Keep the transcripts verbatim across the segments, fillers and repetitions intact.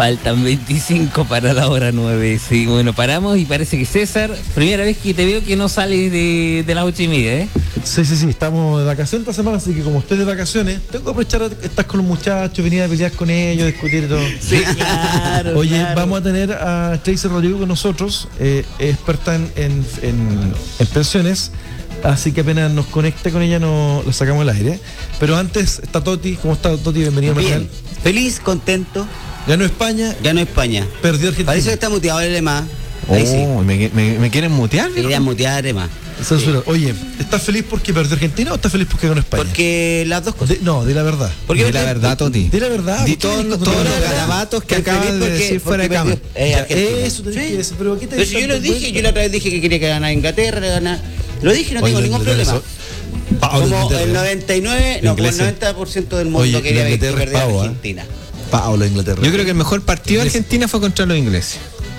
Faltan veinticinco para la hora nueve. Sí, bueno, paramos y parece que César, primera vez que te veo que no sales de, de las ocho y media, ¿eh? Sí, sí, sí, estamos de vacaciones esta semana, así que como estoy de vacaciones, tengo que aprovechar a estar con los muchachos, venir a pelear con ellos, discutir y todo. Sí, claro. Oye, claro. vamos a tener a Tracy Rodrigo con nosotros, eh, experta en, en, en, en pensiones, así que apenas nos conecte con ella nos la sacamos al aire. Pero antes está Toti. ¿Cómo está Toti? Bienvenido. Bien, feliz, contento. Ganó España. Ganó España. Perdió Argentina. Parece que está muteado el Alemán. Oh, Ahí sí. ¿me, me, ¿me quieren mutear? Me querían mutear Alemán. Censura. Sí. Oye, ¿estás feliz porque perdió Argentina o estás feliz porque ganó España? Porque las dos cosas. De, no, di la verdad. Porque di la verdad, Toti. Di la verdad. Di todos los garabatos que acabas de decir fuera de cámara. Eh, eso tenés que decir. Pero, ¿qué te pero si yo lo dije, yo la otra vez dije que quería que ganara Inglaterra, ganar. Lo dije, no tengo Oye, ningún problema. Eso. Como el noventa y nueve, no, como el noventa por ciento del mundo Oye, quería ver que perdiera Argentina. Pablo, Inglaterra. Yo creo que el mejor partido de Argentina fue contra los ingleses.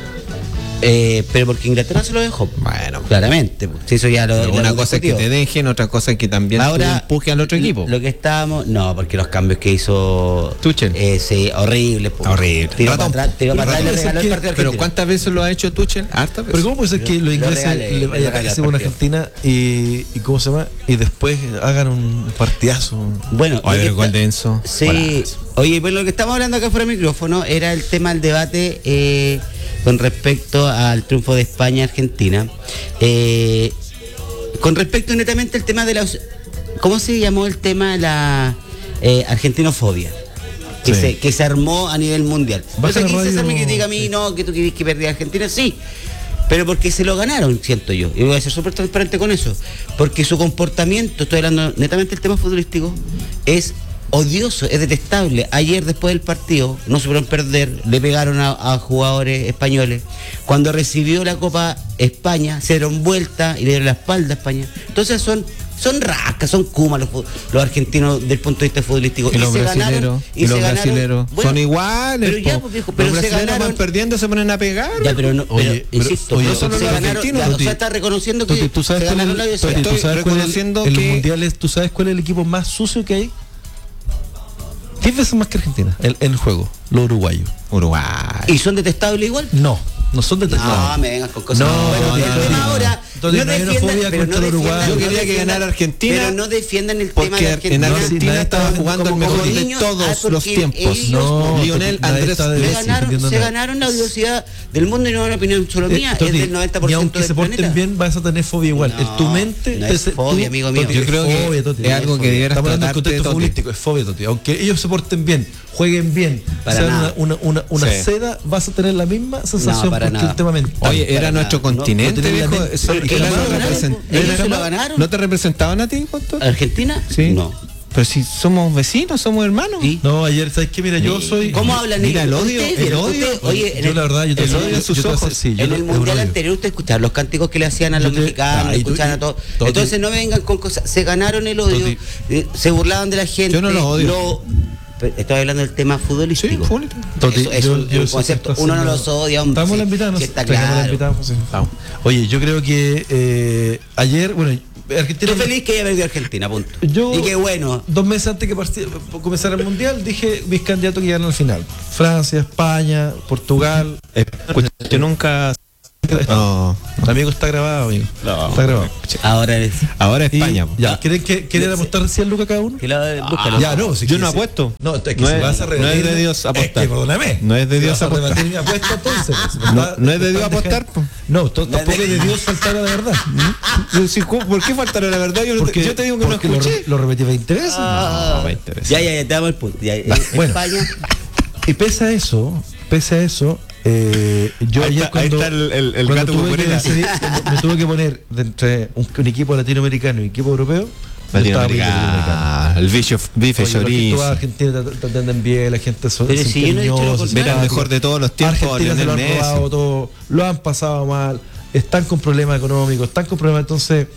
Eh, pero porque Inglaterra se lo dejó. Bueno, claramente. Si eso ya lo, una lo cosa es que te dejen, otra cosa es que también ahora empuje al otro equipo. Lo que estábamos, no, porque los cambios que hizo Tuchel, eh, sí, horrible. Horrible. Tiró para atrás, tiró para atrás y le regaló el partido. Pero ¿cuántas veces lo ha hecho Tuchel? Harta veces. Pero ¿cómo puede ser que los ingleses le, le vayan a hacer una Argentina y, y cómo se llama y después hagan un partidazo? Bueno, oye, el gol de Enzo. Sí. Barazo. Oye, pues lo que estamos hablando acá fuera del micrófono era el tema del debate eh, con respecto al triunfo de España-Argentina. Eh, con respecto netamente al tema de la... ¿Cómo se llamó el tema de la eh, argentinofobia? Que, sí. se, que se armó a nivel mundial. Entonces aquí César me critica a mí, no, que tú querés que perdiera Argentina, sí. Pero porque se lo ganaron, siento yo. Y voy a ser súper transparente con eso. Porque su comportamiento, estoy hablando netamente del tema futbolístico, es odioso, es detestable. Ayer, después del partido, no supieron perder, le pegaron a, a jugadores españoles. Cuando recibió la Copa España, se dieron vuelta y le dieron la espalda a España. Entonces son son rascas, son kumas los, los argentinos del punto de vista futbolístico. Y, y los brasileros, y, y los brasileros bueno, son iguales. Pero ya, pues, viejo, pero los se brasileros van perdiendo, se ponen a pegar. Ya, pero no, oye, pero, insisto, oye, no solo los argentinos. Ya, o sea, está reconociendo que ¿tú sabes se ganaron la estoy, ¿tú sabes reconociendo el, que en los mundiales, ¿tú sabes cuál es el equipo más sucio que hay? diez veces más que Argentina en, en el juego, los uruguayos. Uruguay. ¿Y son detestables igual? No, no son detestables. No, me vengas con cosas. No, bueno, no, no, no, no, ahora entonces, no defiendan, pero no defiendan, yo quería que ganara Argentina, pero no defiendan el tema de Argentina. En Argentina no, estaba jugando el mejor de niños, todos ah, los tiempos. No, Lionel Andrés se ganaron, se ganaron la odiosidad del mundo y no es una opinión solo mía, eh, es del noventa por ciento y aunque del se porten planeta. bien, vas a tener fobia igual. No, tu mente no es fobia, amigo mío. Yo creo que fobia, Toti, es algo que debieras estamos hablando del tratarte, contexto futbolístico, es fobia, Toti. Aunque ellos se porten bien, jueguen bien, sean una, una, una, una sí. seda, vas a tener la misma sensación no, porque el tema mental. Oye, era nuestro continente, viejo. ¿No te representaban a ti, Pastor? ¿Argentina? Sí. No. Pero si somos vecinos, somos hermanos. ¿Sí? No, ayer, ¿sabes qué? Mira, yo soy... ¿Cómo hablan? Mira, el odio, el odio. Oye, yo la verdad, yo te el odio en sus ojos. Sí, en el mundial anterior usted escuchaba los cánticos que le hacían a los mexicanos, escuchaban a todos. Entonces no vengan con cosas. Se ganaron el odio, se burlaban de la gente. Yo no lo odio. Estoy hablando del tema futbolístico. Sí, Toti, eso es yo, un, yo un concepto. Uno no los odia, hombre. Estamos la invitados. Sí, está claro. Sí. Oye, yo creo que eh, ayer, bueno, Argentina. Estoy feliz que haya perdido Argentina, punto. Yo, y qué bueno. Dos meses antes que partid, comenzara el mundial, dije mis candidatos que llegaron al final: Francia, España, Portugal. Yo nunca. No, no. Amigo, está grabado, amigo. No, está grabado. Ahora es Ahora España. Y, ya, ¿quieren, que, ¿quieren apostar cien lucas cada uno? Ah, ya, no, si yo no apuesto. No, es que no se es, vas a rebatir. No es de Dios apostar. Es que, perdóname. No es de Dios apostar. A mi apuesta, entonces, no, no es de Dios apostar. No, tampoco es de Dios faltar a la verdad. ¿Por qué faltar a la verdad? Yo, porque, yo te digo que no escuché. Lo, lo repetí veinte veces. Ah, no, veinte veces. Ya, ya, ya, te damos el punto. Ya, bueno, España. Y pese a eso, pese a eso, eh, yo ahí ayer está, cuando, ahí está el, el, el cuando gato tuve que decidir, me tuve que poner de entre un, un equipo latinoamericano y un equipo europeo. Latinoamericano. El bife, bife chorizo. Toda Argentina te atenden bien, la gente son pero si yo no he dicho lo Era el mejor de todos los tiempos. Argentina se lo han robado todo, lo han pasado mal, están con problemas económicos, están con problemas, entonces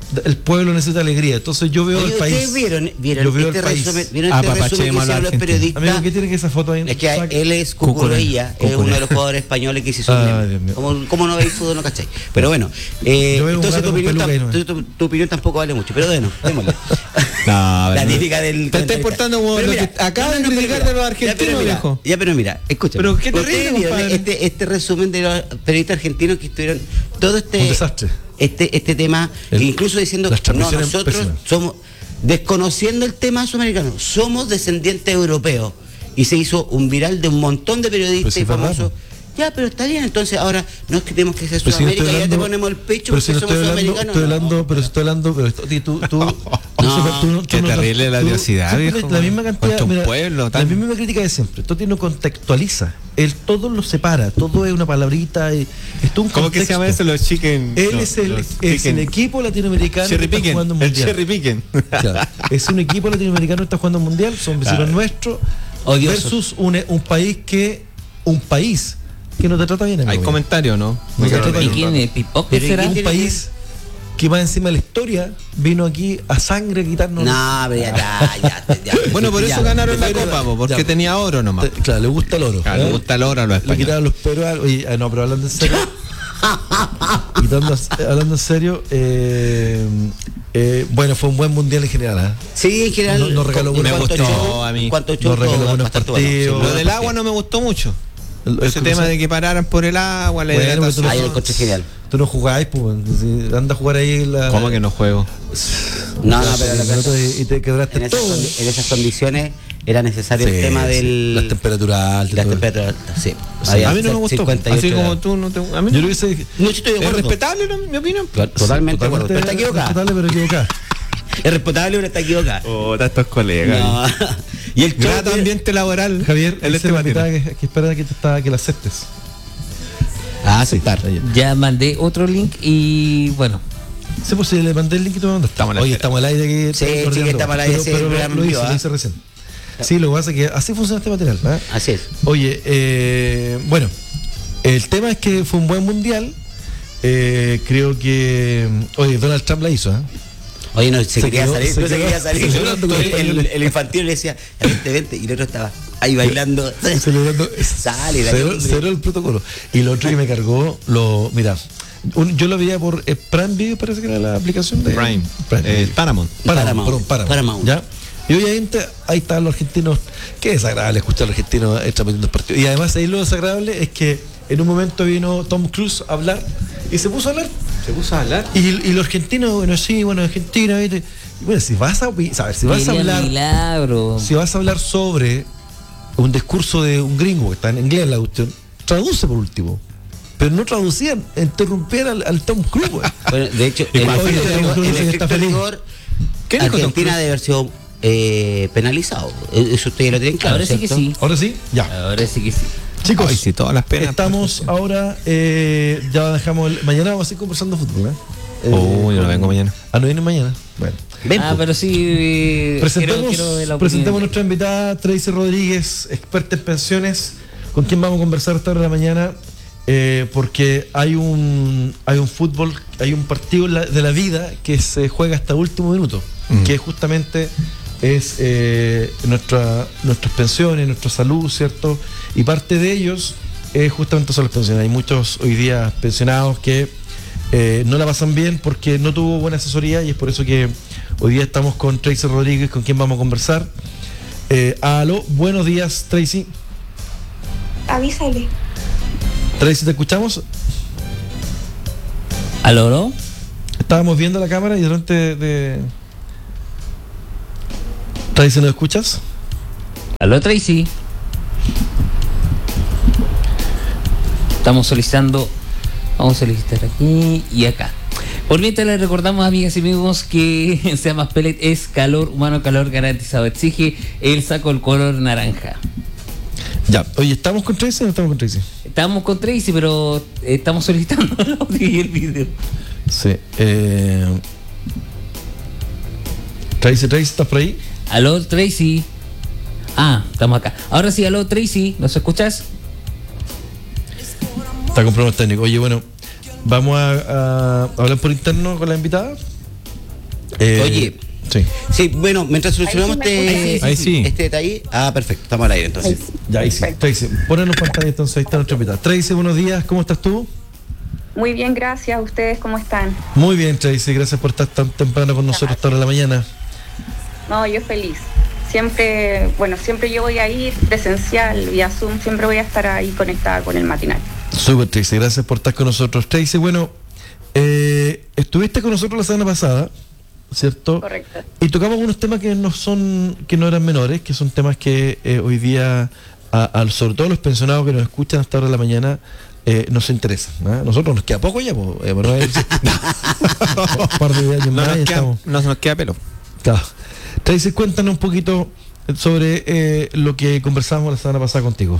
el pueblo necesita alegría. Entonces yo veo Oye, el país. ¿ustedes vieron, vieron yo veo este el país. resumen, ¿vieron Ah, este resumen que papachemos a hicieron la los periodistas? Amigo, ¿qué tiene que esa foto ahí? Es que Saca. él es Cucurella, es uno de los jugadores españoles que se hizo. Ah, Dios mío. como, como no veis fútbol, no cacháis. Pero bueno, eh, Yo veo un entonces gato tu con opinión, peluca ahí tam- nomás. tu, tu- tu opinión tampoco vale mucho. Pero bueno, démosle. No, La pero- típica del. Te está importando como Pero lo mira, que acabas de pero criticar mira, de los ya, pero argentinos, mira, viejo. Ya, pero mira, escucha. Pero qué terrible, Ustedes vieron compadre. este, este resumen de los periodistas argentinos que estuvieron todo este. Un desastre. Este, este tema, El- que incluso diciendo las no, transmisiones nosotros pésimas. somos, desconociendo el tema sudamericano, somos descendientes europeos. Y se hizo un viral de un montón de periodistas Pero si y es verdad, famosos. Ya, pero está bien, entonces ahora no es que tenemos que ser Pero si no Sudamérica, estoy ya te hablando- ponemos el pecho pero porque si no somos estoy hablando, sudamericanos. estoy no. hablando, pero si estoy hablando, pero esto- tú, tú, tú, No, tú no- qué tú no- terrible la tú- odiosidad, siempre viejo. la misma cantidad, Contra un mira, pueblo, la tan- misma crítica de siempre. Todo tiene contextualiza. Él todo lo separa, todo es una palabrita. y- Es todo un ¿Cómo que se llama contexto. eso? Los chicken. Él no, es el, los es chicken- el equipo latinoamericano Cherry que está picking. jugando un El mundial. cherry picking. Claro. Es un equipo latinoamericano que está jugando un mundial, son vecinos Claro. nuestros, Odiosos. versus un, un país que un país que no te trata bien. Hay amigo. comentario, ¿no? No se Muy trata ¿Y de- quién es? ¿Pipoque Pero ¿y será? quién un tiene país que más encima de la historia vino aquí a sangre a quitarnos. No, pero ya, ya, ya, ya. Bueno, por Ya, eso ganaron la pero- copa, po, porque ya. tenía oro nomás. Te- Claro, le gusta el oro. Claro, ¿eh? le gusta el oro a los Le españoles. quitaron los peruanos. Oye, ah, no, pero hablando en serio. quitando, hablando en serio, eh, eh, bueno, fue un buen mundial en general. ¿eh? Sí, en general. No- no regaló en buenos cuanto partidos. show- A mí. en cuanto No show, regaló todo buenos bastante bueno. partidos. Sí, Lo del agua no me gustó mucho. El- el- Ese tema de que pararan por el agua, la Bueno, hidratación. pero tú Ahí no- el coche genial. Tú no jugáis, pues. si anda a jugar ahí la. ¿Cómo que no juego? No, no, pero la la cosa- y te quebraste en esas, todo. condi- en esas condiciones era necesario Sí, el tema sí. del. Las temperaturas altas. Las todo. temperaturas altas, sí. Sí. Había A mí no me gustó. cincuenta y ocho Así como grados. tú, no te. A mí Yo no. creo que se. No, sí estoy de Es acuerdo. respetable, ¿no? Mi opinión. Totalmente de acuerdo. Pero está equivocada. Respetable, pero equivocada. Es respetable, pero está equivocada. Oh, estos colegas. No. Y el show Grato que- ambiente laboral. Javier, el esa este es la mitad matino. que, que espera que, te está, que la aceptes. Ah, aceptar. Ya mandé otro link y bueno, Sí, pues si le mandé el link y tú me mandaste. Estamos en la Oye, espera. estamos al aire aquí. Sí, estamos sí, que estamos al aire, Pero, sí, pero el lo, programa lo en hice, vivo, lo ¿ah? hice recién. Sí, lo que pasa es que así funciona este material. ¿eh? Así es. Oye, eh, bueno, el tema es que fue un buen mundial. Eh, creo que. Oye, Donald Trump la hizo, ¿eh? Oye, no, se, Se quería quedó- salir, se no se quedó quería salir. celebrando con El, el, el infantil le decía, vente, vente, y el otro estaba ahí bailando. Celebrando. Sale, dale, cero, hombre. cero el protocolo. Y lo otro que me cargó, lo. Mira, un- yo lo veía por eh, Prime Video, parece que era la aplicación de. Prime. Prime Eh, Video. Paramount. Paramount, Paramount. perdón, Paramount, Paramount. ¿ya? Y obviamente ahí estaban los argentinos. Qué desagradable escuchar a los argentinos eh, transmitiendo el partido. Y además ahí lo desagradable es que en un momento vino Tom Cruise a hablar y se puso a hablar. ¿Se puso a hablar? Y, y los argentinos, bueno, sí, bueno, Argentina, ¿viste? Y bueno, si vas a, opi- sabes, si vas a quería hablar, milagro. si vas a hablar sobre un discurso de un gringo que está en inglés la cuestión, traduce por último. Pero no traducían, interrumpían al, al Tom Cruise, güey. Bueno, de hecho, Y en cuando efecto Tom rigor- Cruise en dice que está efecto feliz. rigor, ¿Qué dijo Tom Argentina Cruise? debe haber sido eh, penalizado. Eso ustedes lo tienen claro. Ahora sí que ¿cierto? sí. Ahora sí, ya. Ahora sí que sí. Chicos, Ay, sí, todas las penas. estamos ahora, eh, ya dejamos, el, mañana vamos a seguir conversando fútbol, ¿eh? Eh, Oh, yo no con- vengo mañana. Ah, no viene mañana. Bueno. Ven, Ah, pues. pero sí. eh, Presentemos, quiero- quiero ver la presentemos opinión. nuestra invitada, Tracy Rodríguez, experta en pensiones, con quien vamos a conversar esta hora de la mañana, eh, porque hay un hay un fútbol, hay un partido en la- de la vida que se juega hasta último minuto, Mm. que justamente es eh, nuestra, nuestras pensiones, nuestra salud, ¿cierto? Y parte de ellos es justamente son las pensiones. Hay muchos hoy día pensionados que eh, no la pasan bien porque no tuvo buena asesoría y es por eso que hoy día estamos con Tracy Rodríguez, con quien vamos a conversar. Eh, aló, buenos días, Tracy. Avísale. Tracy, ¿te escuchamos? ¿Aló, no? Estábamos viendo la cámara y de repente de... Tracy, ¿nos escuchas? ¿Aló, Tracy? Estamos solicitando. Vamos a solicitar aquí y acá. Por mientras les recordamos, amigas y amigos, que Sea Más Pellet es calor humano, calor garantizado. Exige el saco el color naranja. Ya, oye, ¿estamos con Tracy o no estamos con Tracy? Estamos con Tracy, pero estamos solicitando el audio y el video. Sí. Eh... Tracy, Tracy, ¿estás por ahí? Aló, Tracy. Ah, estamos acá. Ahora sí, aló, Tracy. ¿Nos escuchas? Está con problemas técnicos. Oye, bueno, vamos a, a hablar por interno con la invitada. Eh, Oye, sí. sí, bueno, mientras solucionamos Ahí sí me este, escuchas. Ahí sí. este detalle, ah, perfecto, estamos al aire entonces. Ahí sí. Ya, ahí sí. Tracy, ponenos pantalla entonces, ahí está nuestra invitada. Tracy, buenos días, ¿cómo estás tú? Muy bien, gracias. ¿Ustedes cómo están? Muy bien, Tracy, gracias por estar tan temprano con nosotros esta hora de la mañana. No, yo feliz. Siempre, bueno, siempre yo voy a ir presencial, vía Zoom, siempre voy a estar ahí conectada con el matinal. Súper, Tracy, gracias por estar con nosotros. Tracy, bueno, eh, estuviste con nosotros la semana pasada, ¿cierto? Correcto. Y tocamos unos temas que no son, que no eran menores, que son temas que eh, hoy día, a, a, sobre todo los pensionados que nos escuchan hasta ahora de la mañana, eh, nos interesan. ¿eh? Nosotros nos queda poco ya, pues, eh, bueno, eh, un par de años No más nos, y queda, estamos. no nos queda pelo. Claro. Tracy, cuéntanos un poquito sobre eh, lo que conversamos la semana pasada contigo.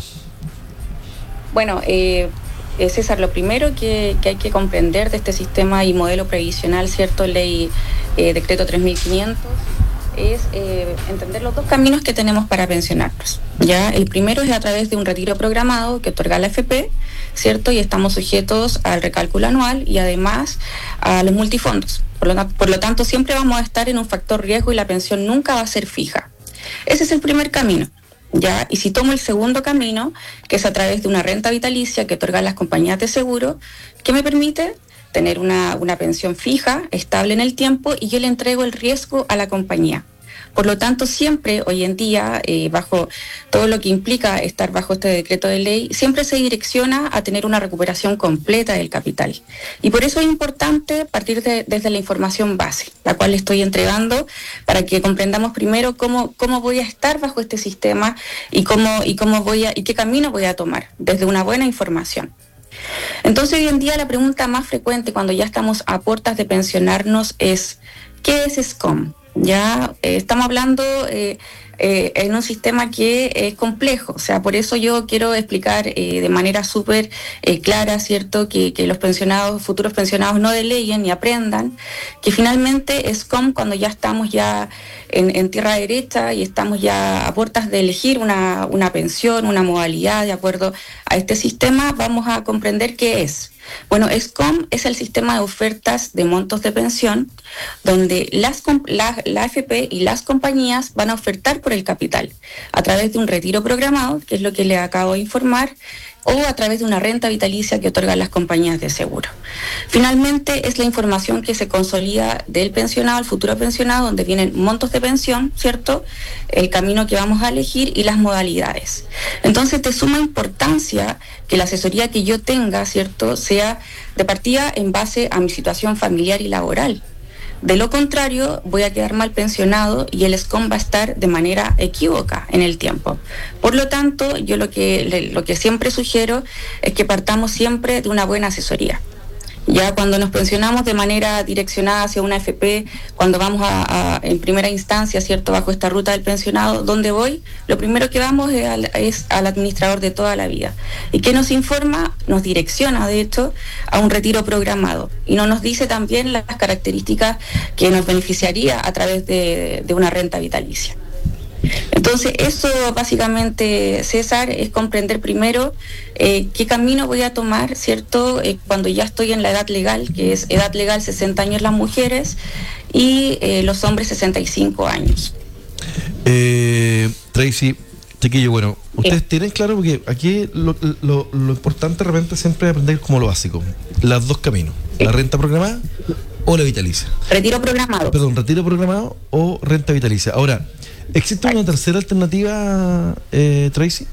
Bueno, eh, eh, César, lo primero que, que hay que comprender de este sistema y modelo previsional, ¿cierto? Ley eh, Decreto tres mil quinientos, es eh, entender los dos caminos que tenemos para pensionarnos. ¿Ya? El primero es a través de un retiro programado que otorga la A F P, ¿cierto? Y estamos sujetos al recálculo anual y además a los multifondos. Por lo, por lo tanto, siempre vamos a estar en un factor riesgo y la pensión nunca va a ser fija. Ese es el primer camino. ¿Ya? Y si tomo el segundo camino, que es a través de una renta vitalicia que otorgan las compañías de seguro, que me permite tener una, una pensión fija, estable en el tiempo, y yo le entrego el riesgo a la compañía. Por lo tanto, siempre hoy en día, eh, bajo todo lo que implica estar bajo este decreto de ley, siempre se direcciona a tener una recuperación completa del capital. Y por eso es importante partir de, desde la información base, la cual estoy entregando para que comprendamos primero cómo, cómo voy a estar bajo este sistema y cómo, y cómo voy a, y qué camino voy a tomar, desde una buena información. Entonces, hoy en día la pregunta más frecuente cuando ya estamos a puertas de pensionarnos es, ¿qué es S C O M? Ya eh, estamos hablando eh, eh, en un sistema que es complejo, o sea, por eso yo quiero explicar eh, de manera súper eh, clara, ¿cierto?, que, que los pensionados, futuros pensionados no deleguen y aprendan que finalmente S C O M, cuando ya estamos ya en, en tierra derecha y estamos ya a puertas de elegir una, una pensión, una modalidad de acuerdo a este sistema, vamos a comprender qué es. Bueno, S C O M es el sistema de ofertas de montos de pensión donde las, la, la A F P y las compañías van a ofertar por el capital a través de un retiro programado, que es lo que le acabo de informar, o a través de una renta vitalicia que otorgan las compañías de seguro. Finalmente, es la información que se consolida del pensionado al futuro pensionado, donde vienen montos de pensión, ¿cierto?, el camino que vamos a elegir y las modalidades. Entonces, de suma importancia que la asesoría que yo tenga, ¿cierto?, sea de partida en base a mi situación familiar y laboral. De lo contrario, voy a quedar mal pensionado y el S C O M va a estar de manera equívoca en el tiempo. Por lo tanto, yo lo que, lo que siempre sugiero es que partamos siempre de una buena asesoría. Ya cuando nos pensionamos de manera direccionada hacia una A F P, cuando vamos a, a en primera instancia, ¿cierto?, bajo esta ruta del pensionado, ¿dónde voy? Lo primero que vamos es al, es al administrador de toda la vida. ¿Y qué nos informa? Nos direcciona, de hecho, a un retiro programado. Y no nos dice también las características que nos beneficiaría a través de, de una renta vitalicia. Entonces, eso básicamente, César, es comprender primero eh, qué camino voy a tomar, ¿cierto?, eh, cuando ya estoy en la edad legal, que es edad legal sesenta años las mujeres y eh, los hombres sesenta y cinco años. Eh, Tracy, chiquillo, bueno, ustedes tienen claro, porque aquí lo, lo, lo importante de repente siempre es aprender como lo básico, los dos caminos, la renta programada o la vitalicia. Retiro programado. Perdón, retiro programado o renta vitalicia. Ahora, ¿existe una tercera alternativa, eh, Tracy?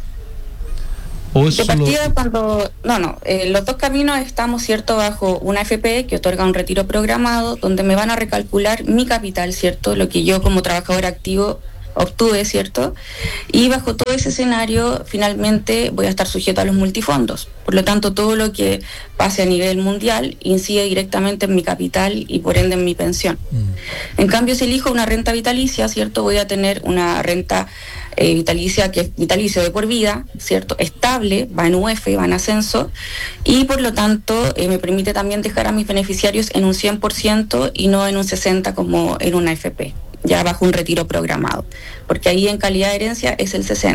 ¿O es de solo... partida cuando... No, no, eh, los dos caminos estamos, ¿cierto?, bajo una A F P que otorga un retiro programado donde me van a recalcular mi capital, ¿cierto?, lo que yo como trabajador activo obtuve, ¿cierto? Y bajo todo ese escenario, finalmente voy a estar sujeto a los multifondos. Por lo tanto, todo lo que pase a nivel mundial incide directamente en mi capital y por ende en mi pensión. Mm. En cambio, si elijo una renta vitalicia, ¿cierto?, voy a tener una renta eh, vitalicia que es vitalicio de por vida, ¿cierto?, estable, va en U F, va en ascenso, y por lo tanto eh, me permite también dejar a mis beneficiarios en un cien por ciento y no en un sesenta por ciento como en una A F P, ya bajo un retiro programado, porque ahí en calidad de herencia es el sesenta por ciento.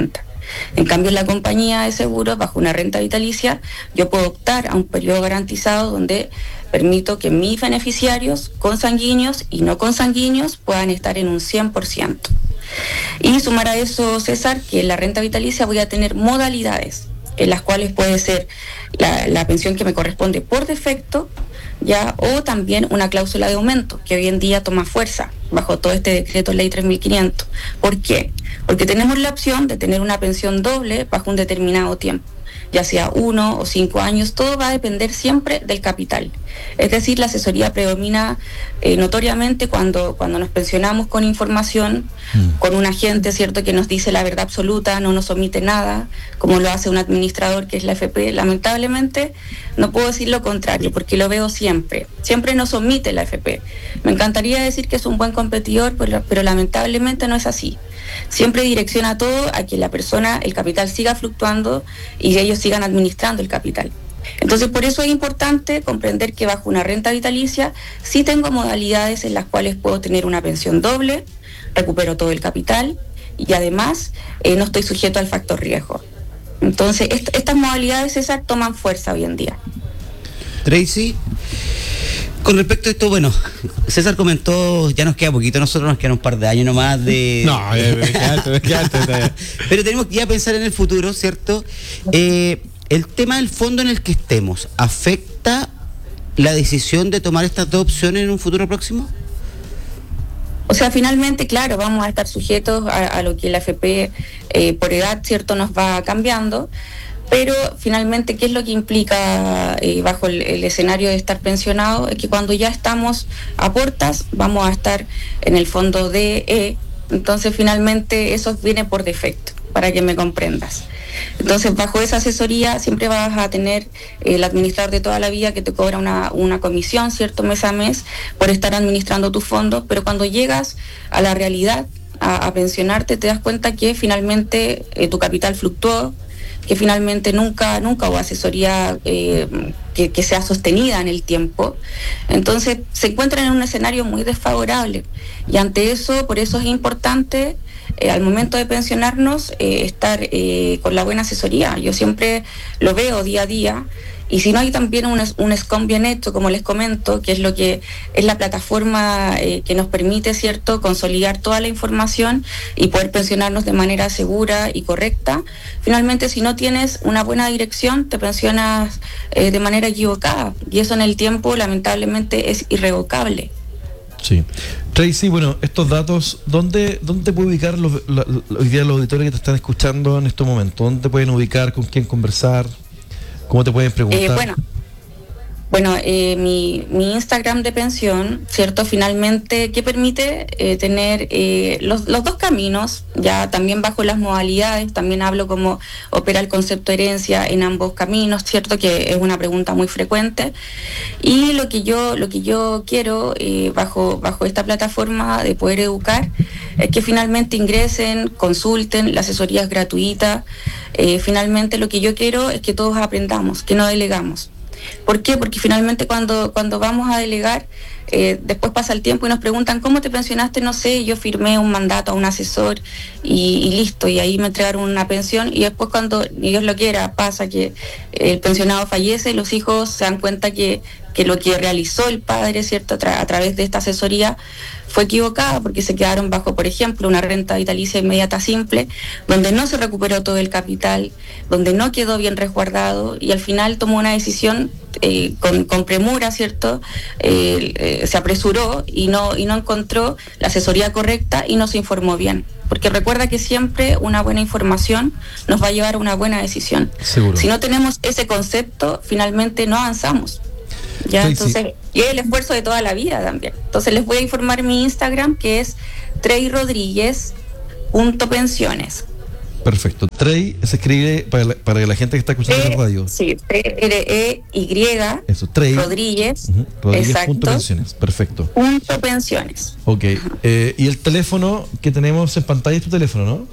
En cambio, en la compañía de seguros, bajo una renta vitalicia, yo puedo optar a un periodo garantizado donde permito que mis beneficiarios consanguíneos y no consanguíneos puedan estar en un cien por ciento. Y sumar a eso, César, que en la renta vitalicia voy a tener modalidades, en las cuales puede ser la, la pensión que me corresponde por defecto, ya, o también una cláusula de aumento, que hoy en día toma fuerza bajo todo este decreto ley tres mil quinientos. ¿Por qué? Porque tenemos la opción de tener una pensión doble bajo un determinado tiempo, ya sea uno o cinco años, todo va a depender siempre del capital. Es decir, la asesoría predomina eh, notoriamente cuando, cuando nos pensionamos con información, mm. con un agente, ¿cierto?, que nos dice la verdad absoluta, no nos omite nada, como lo hace un administrador que es la F P. Lamentablemente, no puedo decir lo contrario, porque lo veo siempre. Siempre nos omite la F P. Me encantaría decir que es un buen competidor, pero, pero lamentablemente no es así. Siempre direcciona todo a que la persona, el capital siga fluctuando y ellos sigan administrando el capital. Entonces, por eso es importante comprender que bajo una renta vitalicia sí tengo modalidades en las cuales puedo tener una pensión doble, recupero todo el capital y además eh, no estoy sujeto al factor riesgo. Entonces, est- estas modalidades esas toman fuerza hoy en día. Tracy, con respecto a esto, bueno, César comentó, ya nos queda poquito, nosotros nos quedan un par de años nomás de... No, eh, me quedaste, me quedaste. Pero tenemos que ya pensar en el futuro, ¿cierto? Eh, el tema del fondo en el que estemos, ¿afecta la decisión de tomar estas dos opciones en un futuro próximo? O sea, finalmente, claro, vamos a estar sujetos a, a lo que la F P eh, por edad, ¿cierto?, nos va cambiando. Pero finalmente, ¿qué es lo que implica eh, bajo el, el escenario de estar pensionado? Es que cuando ya estamos a puertas, vamos a estar en el fondo D E, entonces finalmente eso viene por defecto, para que me comprendas. Entonces, bajo esa asesoría siempre vas a tener eh, el administrador de toda la vida que te cobra una, una comisión, ¿cierto?, mes a mes, por estar administrando tus fondos, pero cuando llegas a la realidad, a, a pensionarte, te das cuenta que finalmente eh, tu capital fluctuó, que finalmente nunca nunca hubo asesoría eh, que, que sea sostenida en el tiempo. Entonces se encuentran en un escenario muy desfavorable y ante eso, por eso es importante eh, al momento de pensionarnos eh, estar eh, con la buena asesoría. Yo siempre lo veo día a día. Y si no, hay también un, un S C O M bien hecho, como les comento, que es lo que es la plataforma eh, que nos permite, ¿cierto?, consolidar toda la información y poder pensionarnos de manera segura y correcta. Finalmente, si no tienes una buena dirección, te pensionas eh, de manera equivocada. Y eso en el tiempo, lamentablemente, es irrevocable. Sí. Tracy, bueno, estos datos, ¿dónde, dónde puede ubicar los, la, la, hoy día los auditores que te están escuchando en estos momentos? ¿Dónde pueden ubicar, con quién conversar? ¿Cómo te pueden preguntar? Eh, bueno, bueno eh, mi, mi Instagram de pensión, ¿cierto? Finalmente, que permite eh, tener eh, los, los dos caminos, ya también bajo las modalidades, también hablo cómo opera el concepto de herencia en ambos caminos, ¿cierto? Que es una pregunta muy frecuente. Y lo que yo, lo que yo quiero eh, bajo, bajo esta plataforma de poder educar es que finalmente ingresen, consulten, la asesoría es gratuita. Eh, finalmente lo que yo quiero es que todos aprendamos, que no delegamos. ¿Por qué? Porque finalmente cuando, cuando vamos a delegar, eh, después pasa el tiempo y nos preguntan, ¿cómo te pensionaste? No sé, yo firmé un mandato a un asesor y, y listo, y ahí me entregaron una pensión y después cuando Dios lo quiera pasa que el pensionado fallece y los hijos se dan cuenta que, que lo que realizó el padre, ¿cierto?, a, tra- a través de esta asesoría fue equivocada porque se quedaron bajo, por ejemplo, una renta vitalicia inmediata simple, donde no se recuperó todo el capital, donde no quedó bien resguardado y al final tomó una decisión eh, con, con premura, ¿cierto? Eh, eh, se apresuró y no, y no encontró la asesoría correcta y no se informó bien. Porque recuerda que siempre una buena información nos va a llevar a una buena decisión. Seguro. Si no tenemos ese concepto, finalmente no avanzamos. Ya, sí, entonces, sí. Y el esfuerzo de toda la vida también. Entonces les voy a informar mi Instagram, que es trey rodríguez punto pensiones. Perfecto. Trey se escribe para la, para la gente que está escuchando en la radio. Sí, T R E Y. Eso, Trey. Rodríguez. Uh-huh. Rodríguez Exacto. Punto pensiones. Perfecto. Punto pensiones. Ok. Eh, y el teléfono que tenemos en pantalla es tu teléfono, ¿no?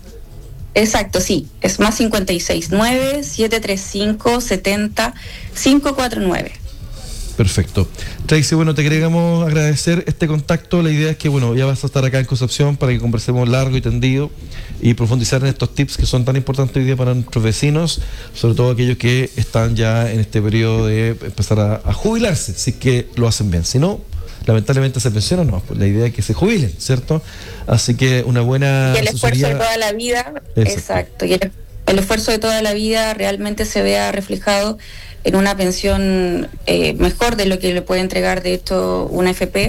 Exacto, sí. Es más cincuenta y seis nueve siete tres cinco setenta cinco cuatro nueve. Perfecto. Tracy, bueno, te queríamos agradecer este contacto. La idea es que, bueno, ya vas a estar acá en Concepción para que conversemos largo y tendido y profundizar en estos tips que son tan importantes hoy día para nuestros vecinos, sobre todo aquellos que están ya en este periodo de empezar a, a jubilarse, si es que lo hacen bien. Si no, lamentablemente se pensionan, no, pues la idea es que se jubilen, ¿cierto? Así que una buena y el esfuerzo asesoría... de toda la vida, Exacto, exacto y el, el esfuerzo de toda la vida realmente se vea reflejado en una pensión eh, mejor de lo que le puede entregar de esto una F P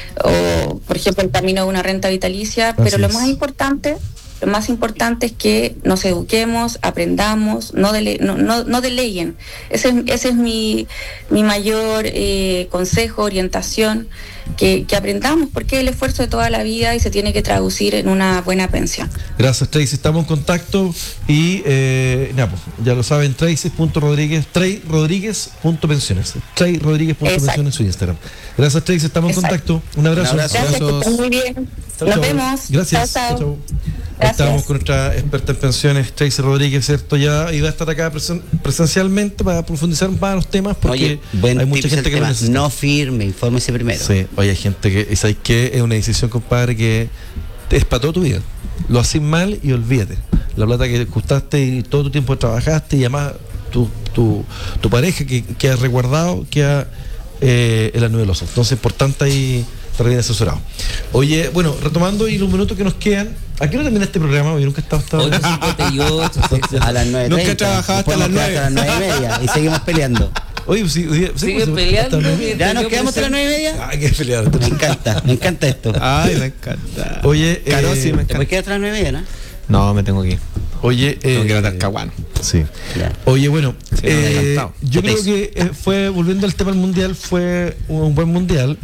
o, por ejemplo, el camino de una renta vitalicia. Pero Así lo es. más importante, lo más importante es que nos eduquemos, aprendamos, no dele, no, no, no deleguen. Ese es, ese es mi, mi mayor eh, consejo, orientación, que, que aprendamos, porque es el esfuerzo de toda la vida y se tiene que traducir en una buena pensión. Gracias, Tracy. Estamos en contacto y eh, nada, pues, ya lo saben, Tracy punto Rodríguez, Trey Rodríguez punto pensiones, Trey Rodríguez punto pensiones en su Instagram. Gracias, Tracy. Estamos Exacto. en contacto. Un abrazo. Un abrazo. Gracias, que estén muy bien. Chau, Nos chau. vemos. Gracias. Chao, chao. Chau, chau. Gracias. Estábamos con nuestra experta en pensiones, Tracy Rodríguez, ¿cierto? Ya iba a estar acá presen- presencialmente para profundizar más los temas, porque Oye, buen hay mucha tips el gente que lo tema. necesita. No firme, infórmese primero. Sí, oye, hay gente que, ¿sabes qué? Es una decisión, compadre, que es para toda tu vida. Lo haces mal y olvídate. La plata que gustaste y todo tu tiempo trabajaste y además tu, tu, tu pareja que queda resguardado, queda eh, en la nube de los ojos. Entonces, por tanto, ahí estar bien asesorado. Oye, bueno, retomando y los minutos que nos quedan, ¿a qué hora termina este programa? Yo nunca he estado hasta ocho cincuenta y ocho, sí, sí. A las nueve Nunca he treinta. trabajado hasta Después las nos quedamos nueve. hasta las nueve y media y seguimos peleando. Oye, sí, sí, sí, Sigue pues, peleando. hasta las nueve. ¿Ya nos quedamos hasta las nueve y media? Ah, qué pelear. Me encanta, me encanta esto. Ay, me encanta. Oye, Caro, eh, sí, me ¿Te puedes encanta. quedar hasta las nueve y media, no? No, me tengo que ir. Oye, Tengo eh, que ir a Talcahuano. sí. Ya. Oye, bueno, Sí, me eh, había adelantado. yo creo Tetis. que eh, fue, volviendo al tema del mundial, fue un buen mundial.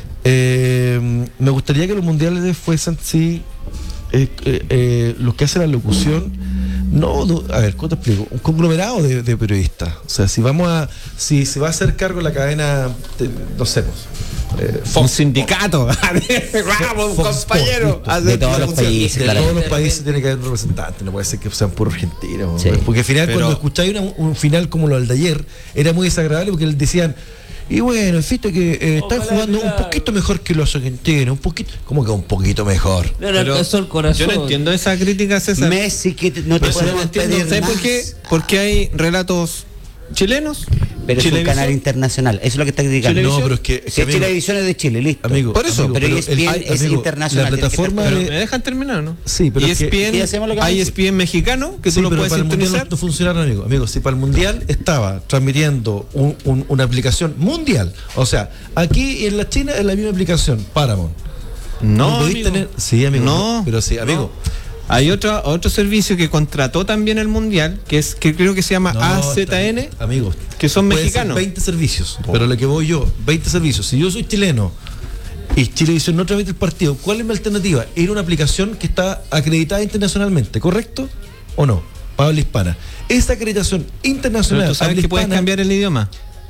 Eh, me gustaría que los mundiales fuesen, sí, eh, eh, eh, los que hacen la locución, no, no, a ver, ¿cómo te explico? Un conglomerado de, de periodistas. O sea, si vamos a, si se va a hacer cargo la cadena, te- no sé, pues, eh, Un sindicato. Vamos, Fox compañero. Sports, De todos los o sea, países, de claro. todos los países tiene que haber un representante, no puede ser que sean puros argentinos. Sí. Porque al final, Pero- cuando escucháis una- un final como lo del de ayer, era muy desagradable porque decían, y bueno, fíjate que eh, están Ojalá jugando un milagro. poquito mejor que los argentinos, un poquito, ¿cómo que un poquito mejor? No le Pero alcanzó el corazón. yo no entiendo esa crítica, César. Messi, que te- no te Pero eso no podemos entiendo. pedir ¿Sabes más. por qué? Porque hay relatos chilenos. Pero es un Chilevisión. canal internacional, eso es lo que está criticando. Chilevisión. No, pero es que, es Si que, es amigo, Chilevisión es de Chile, listo. amigo, por eso, amigo, pero, pero E S P N el- es amigo, internacional. la tiene que estar plataforma claro. de- Pero me dejan terminar, ¿no? Sí, pero es que- ¿y hacemos lo que hay vamos a E S P N mexicano que Sí, tú lo pero puedes para el mundial sintonizar. no, no funcionaron, amigo. Amigo, si para el mundial estaba transmitiendo un- un- una aplicación mundial, o sea, aquí en la China es la misma aplicación, Paramount. No, podéis amigo. tener, sí, amigo, No, no, pero sí, amigo. no. Hay otro, otro servicio que contrató también el mundial, que es que creo que se llama No, A Z N, está- amigos, que son pueden ser mexicanos. veinte servicios, pero lo que voy yo, veinte servicios. Si yo soy chileno y Chilevisión no transmite el partido, ¿cuál es mi alternativa? Ir a una aplicación que está acreditada internacionalmente, ¿correcto? ¿O no? Para habla hispana. Esa acreditación internacional. Pero tú sabes habla que puedes hispana, cambiar el idioma.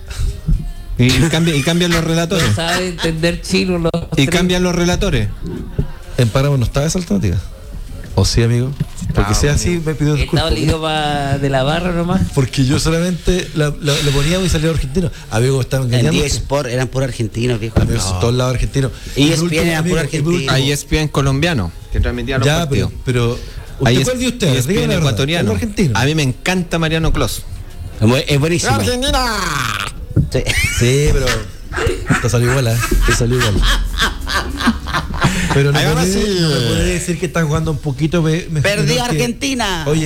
Y, cambia, y cambian los relatores. No sabe entender chino los Y tres. cambian los relatores. En Paramount no está esa alternativa. ¿O sí, amigo? Porque si así me pido Estaba disculpas. el idioma de la barra nomás. Porque yo solamente la- la- le ponía y salía argentino. Amigo, estaban En engañando. diez Sport eran puros argentinos, viejo. Amigos, en todos lados argentinos. Y por E S P N último, era amigo, puro y por argentino. último- Hay E S P N colombiano que transmitía los Ya, partidos. pero, pero Hay ¿usted cuál de ustedes? E S P N Dígame la verdad, ecuatoriano. ¿es argentino? A mí me encanta Mariano Clos. Es bu- Es buenísimo. Sí. Sí, pero te salió igual, ¿eh? Te salió igual. Pero no Ahí me va puede, Brasil. no me puede decir que están jugando un poquito me- mejor Perdí que- Argentina. Oye.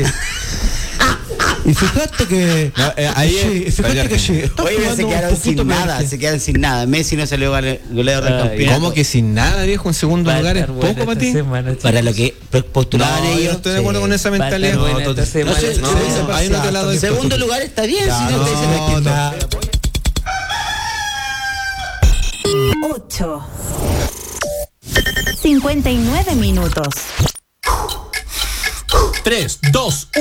Y fíjate que No, eh, ahí sí, es- fíjate perdió que sí, Argentina. está Oye, jugando se un quedaron poquito sin mejor nada, que- se quedaron sin nada. Messi no salió gole- goleador del Ay, campeonato. ¿Cómo que sin nada, viejo? En segundo Va a lugar es estar buena poco para esta ti. semana, chicos. Para lo que postulaban No, yo ellos. no estoy de acuerdo sí. con esa Va a estar mentalidad. buena No, esta no, semana. no sé, No, se dice ahí no te la doy. Segundo lugar está bien, si no, no, te dicen no, que no. ocho. cincuenta y nueve minutos. tres, dos,